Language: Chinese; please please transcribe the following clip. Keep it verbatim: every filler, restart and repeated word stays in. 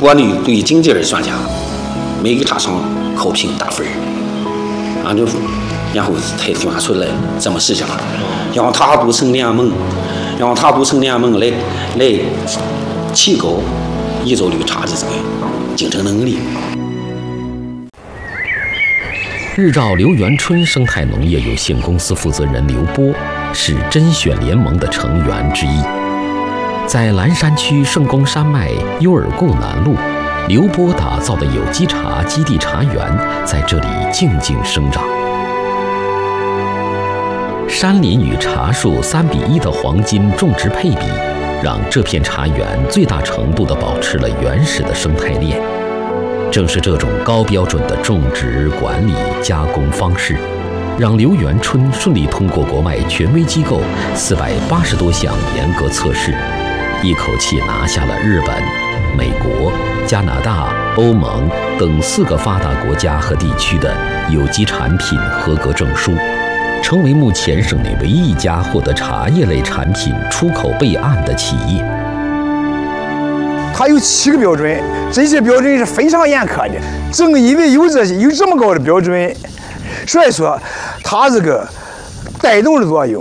过滤对于经纪人算下，没给他上好评打分儿，啊就，然后才选出来这么事情，让他组成联盟，让他组成联盟来来提高宜州绿茶的这个竞争能力。 日照刘元春生态农业有限公司负责人刘波是甄选联盟的成员之一。在蓝山区圣公山脉优尔固南路，刘波打造的有机茶基地茶园在这里静静生长。山林与茶树三比一的黄金种植配比，让这片茶园最大程度地保持了原始的生态链。正是这种高标准的种植、管理、加工方式，让刘元春顺利通过国外权威机构四百八十多项严格测试，一口气拿下了日本、美国、加拿大、欧盟等四个发达国家和地区的有机产品合格证书，成为目前省内唯一一家获得茶叶类产品出口备案的企业。 它有七个标准，这些标准是非常严苛的。正因为有这些有这么高的标准，所以说它这个带动的作用